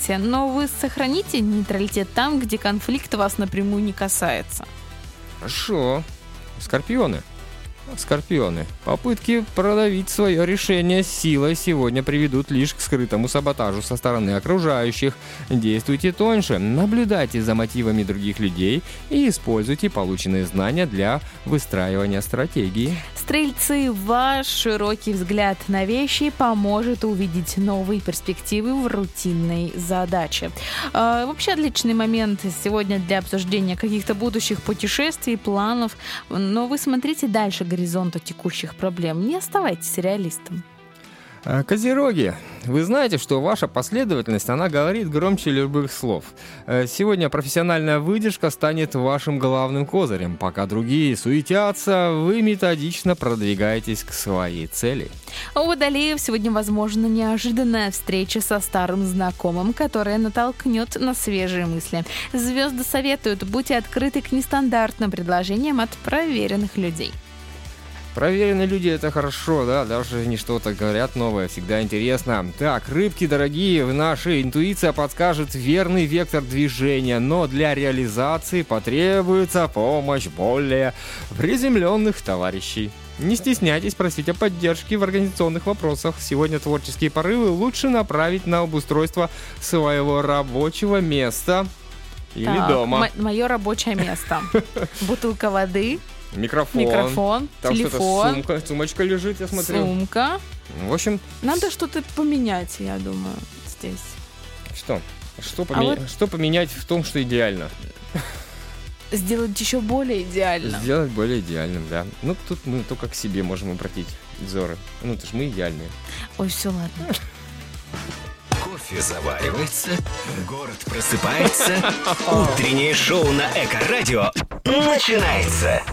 согласия, но вы сохраните нейтралитет там, где конфликт вас напрямую не касается. Хорошо. Скорпионы. Попытки продавить свое решение силой сегодня приведут лишь к скрытому саботажу со стороны окружающих. Действуйте тоньше, наблюдайте за мотивами других людей и используйте полученные знания для выстраивания стратегии. Стрельцы, ваш широкий взгляд на вещи поможет увидеть новые перспективы в рутинной задаче. Вообще отличный момент сегодня для обсуждения каких-то будущих путешествий, планов, но вы смотрите дальше горизонта текущих проблем. Не оставайтесь реалистом. Козероги, вы знаете, что ваша последовательность, она говорит громче любых слов. Сегодня профессиональная выдержка станет вашим главным козырем. Пока другие суетятся, вы методично продвигаетесь к своей цели. У Водолеев сегодня, возможно, неожиданная встреча со старым знакомым, которая натолкнет на свежие мысли. Звезды советуют, будьте открыты к нестандартным предложениям от проверенных людей. Проверенные люди — это хорошо, да, даже они что-то говорят новое, всегда интересно. Так, рыбки дорогие, наша интуиция подскажет верный вектор движения, но для реализации потребуется помощь более приземленных товарищей. Не стесняйтесь просить о поддержке в организационных вопросах. Сегодня творческие порывы лучше направить на обустройство своего рабочего места или дома. Мое рабочее место. Бутылка воды. Микрофон. Там телефон. Что-то сумочка лежит, я смотрю. Сумка. В общем... Надо что-то поменять, я думаю, здесь. Что? Что поменять в том, что идеально? Сделать еще более идеально. Сделать более идеальным, да. Ну, тут мы только к себе можем обратить взоры. Ну, это ж мы идеальные. Ой, все, ладно. Кофе заваривается, город просыпается, утреннее шоу на Эко-радио начинается.